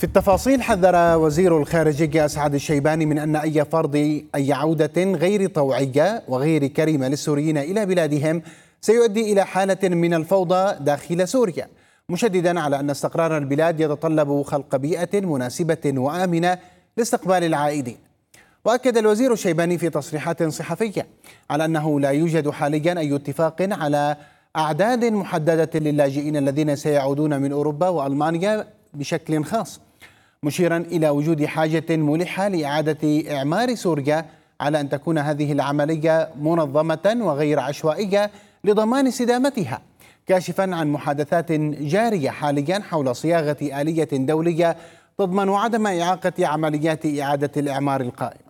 التفاصيل، حذر وزير الخارجية أسعد الشيباني من أن أي فرض أي عودة غير طوعية وغير كريمة للسوريين إلى بلادهم سيؤدي إلى حالة من الفوضى داخل سوريا، مشددا على أن استقرار البلاد يتطلب خلق بيئة مناسبة وآمنة لاستقبال العائدين. وأكد الوزير الشيباني في تصريحات صحفية على أنه لا يوجد حاليا أي اتفاق على أعداد محددة للاجئين الذين سيعودون من أوروبا وألمانيا بشكل خاص، مشيرا إلى وجود حاجة ملحة لإعادة إعمار سوريا على أن تكون هذه العملية منظمة وغير عشوائية لضمان استدامتها، كاشفا عن محادثات جارية حاليا حول صياغة آلية دولية تضمن عدم إعاقة عمليات إعادة الإعمار القائمة.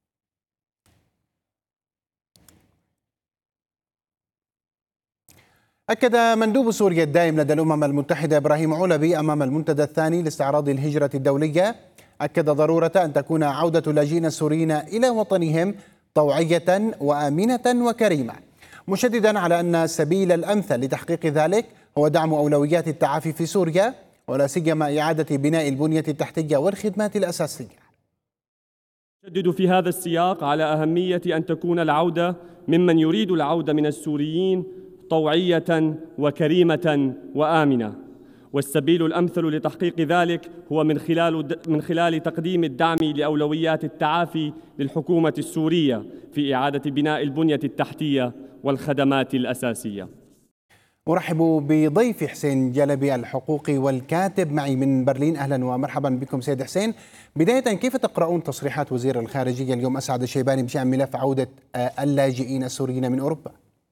أكد مندوب سوريا الدائم لدى الأمم المتحدة إبراهيم علبي أمام المنتدى الثاني لاستعراض الهجرة الدولية، أكد ضرورة أن تكون عودة اللاجئين السوريين إلى وطنهم طوعية وآمنة وكريمة، مشددا على أن السبيل الأمثل لتحقيق ذلك هو دعم أولويات التعافي في سوريا، ولا سيما إعادة بناء البنية التحتية والخدمات الأساسية. نشدد في هذا السياق على أهمية أن تكون العودة ممن يريد العودة من السوريين طوعية وكريمة وآمنة، والسبيل الأمثل لتحقيق ذلك هو من خلال تقديم الدعم لأولويات التعافي للحكومة السورية في إعادة بناء البنية التحتية والخدمات الأساسية. أرحب بضيف حسين جلبي الحقوقي والكاتب معي من برلين. أهلا ومرحبا بكم سيد حسين. بداية، كيف تقرؤون تصريحات وزير الخارجية اليوم أسعد الشيباني بشأن ملف عودة اللاجئين السوريين من أوروبا؟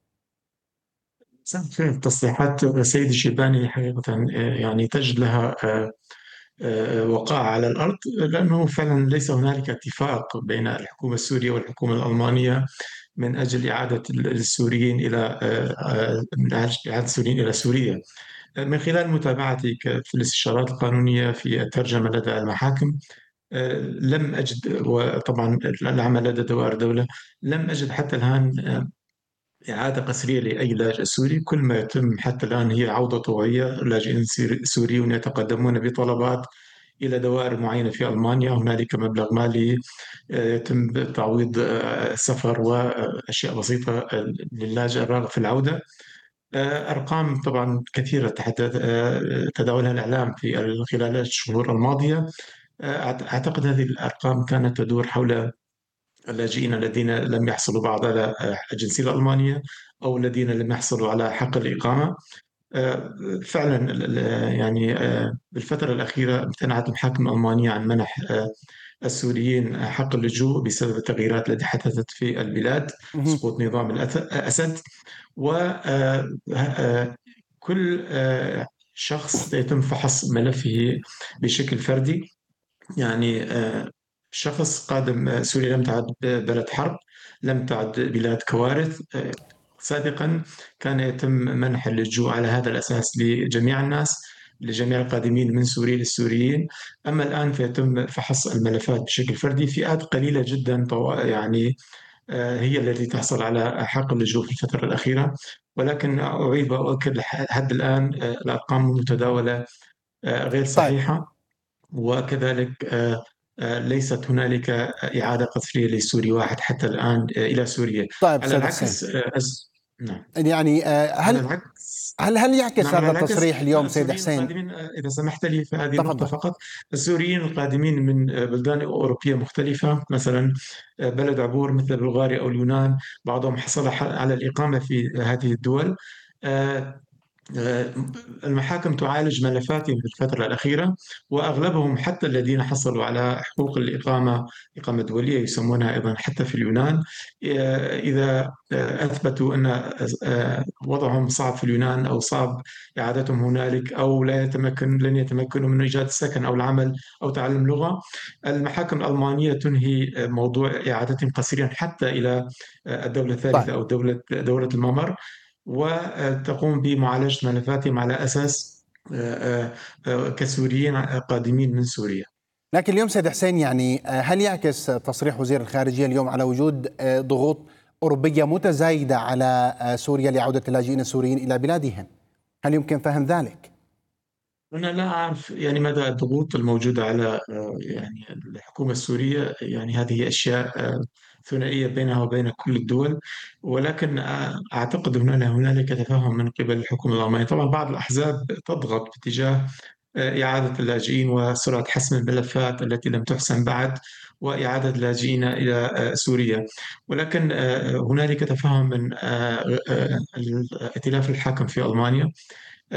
تصريحات سيد الشيباني حقيقة يعني تجد لها وقع على الأرض، لأنه فعلا ليس هنالك اتفاق بين الحكومة السورية والحكومة الألمانية من أجل إعادة السوريين إلى سوريا. من خلال متابعتي في الاستشارات القانونية في الترجمة لدى المحاكم، لم أجد، وطبعا العمل لدى دوائر دولة، لم أجد حتى الآن إعادة قسرية لأي لاجئ سوري. كل ما يتم حتى الآن هي عودة طوعية، لاجئين سوريون يتقدمون بطلبات إلى دوائر معينة في ألمانيا، هنالك مبلغ مالي يتم تعويض السفر وأشياء بسيطة للاجئ الراغب في العودة. أرقام طبعا كثيرة تداولها الإعلام في خلال الشهور الماضية. أعتقد هذه الأرقام كانت تدور حول اللاجئين الذين لم يحصلوا بعد على الجنسية الألمانية أو الذين لم يحصلوا على حق الإقامة. فعلا يعني بالفترة الأخيرة امتنعت المحاكم الألمانية عن منح السوريين حق اللجوء بسبب التغييرات التي حدثت في البلاد، سقوط نظام الأسد، وكل شخص يتم فحص ملفه بشكل فردي. يعني شخص قادم سوريا لم تعد بلد حرب، لم تعد بلاد كوارث. سابقا كان يتم منح اللجوء على هذا الأساس لجميع الناس، لجميع القادمين من سوريا للسوريين. أما الآن فيتم فحص الملفات بشكل فردي. فئات قليلة جدا يعني هي التي تحصل على حق اللجوء في الفترة الأخيرة، ولكن أعيد وأؤكد لحد الآن الأرقام المتداولة غير طيب. صحيحة، وكذلك ليست هنالك إعادة قسرية لسوري واحد حتى الآن إلى سوريا. طيب على سيد حسين، العكس نعم، يعني على العكس هل يعكس نعم، على هذا العكس التصريح اليوم سيد السوريين حسين؟ القادمين، إذا سمحت لي في هذه النقطة تفضل. فقط، السوريين القادمين من بلدان أوروبية مختلفة، مثلا بلد عبور مثل بلغاريا أو اليونان، بعضهم حصل على الإقامة في هذه الدول. آه، المحاكم تعالج ملفاتهم في الفترة الأخيرة، وأغلبهم حتى الذين حصلوا على حقوق الإقامة، إقامة دولية يسمونها أيضا حتى في اليونان، إذا أثبتوا أن وضعهم صعب في اليونان أو صعب إعادتهم هنالك، أو لن يتمكنوا من إيجاد السكن أو العمل أو تعلم لغة، المحاكم الألمانية تنهي موضوع إعادتهم قسريا حتى إلى الدولة طيب. الثالثة أو دولة الممر، وتقوم بمعالجة ملفاتهم على أساس كسوريين قادمين من سوريا. لكن اليوم سيد حسين، يعني هل يعكس تصريح وزير الخارجية اليوم على وجود ضغوط أوروبية متزايدة على سوريا لعودة اللاجئين السوريين إلى بلادهم؟ هل يمكن فهم ذلك؟ أنا لا أعرف يعني مدى الضغوط الموجودة على يعني الحكومة السورية. يعني هذه أشياء ثنائية بينها وبين كل الدول، ولكن أعتقد هنالك تفاهم من قبل الحكومة الألمانية. طبعا بعض الأحزاب تضغط باتجاه إعادة اللاجئين وسرعة حسم الملفات التي لم تحسم بعد، وإعادة اللاجئين إلى سوريا. ولكن هنالك تفاهم من الائتلاف الحاكم في ألمانيا